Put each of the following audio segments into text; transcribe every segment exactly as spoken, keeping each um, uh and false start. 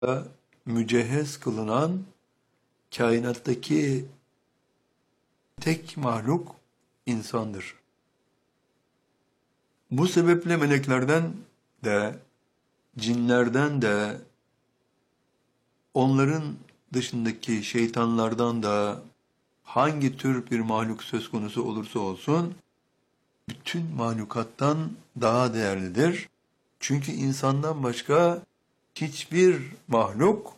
mücehhez kılınan kainattaki tek mahluk insandır. Bu sebeple meleklerden de, cinlerden de, onların dışındaki şeytanlardan da hangi tür bir mahluk söz konusu olursa olsun, bütün mahlukattan daha değerlidir. Çünkü insandan başka hiçbir mahluk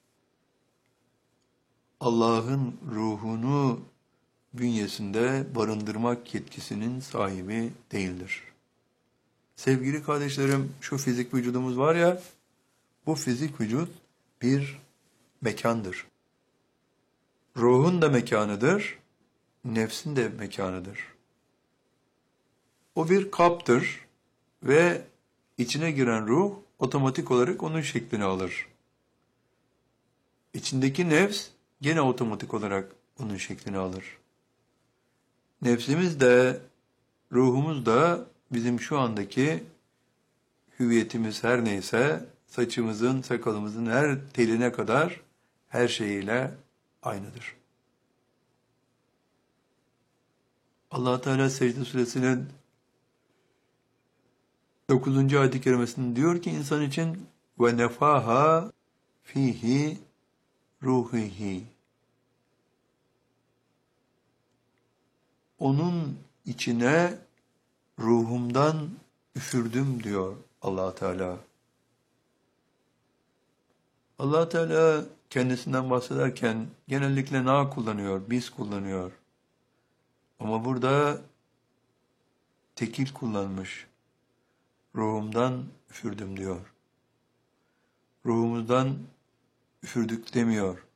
Allah'ın ruhunu bünyesinde barındırmak yetkisinin sahibi değildir. Sevgili kardeşlerim, şu fizik vücudumuz var ya, bu fizik vücut bir mekandır. Ruhun da mekanıdır, nefsin de mekanıdır. O bir kaptır ve içine giren ruh otomatik olarak onun şeklini alır. İçindeki nefs gene otomatik olarak onun şeklini alır. Nefsimiz de, ruhumuz da bizim şu andaki hüviyetimiz her neyse, saçımızın, sakalımızın her teline kadar her şeyiyle aynıdır. Allah Teala Secde Suresinin dokuzuncu ayet-i kerimesinde diyor ki insan için ve nefaha fihi ruhihi. Onun içine ruhumdan üfürdüm diyor Allah Teala. Allah Teala kendisinden bahsederken genellikle na kullanıyor, biz kullanıyor. Ama burada tekil kullanmış. Ruhumdan üfürdüm diyor. Ruhumuzdan üfürdük demiyor.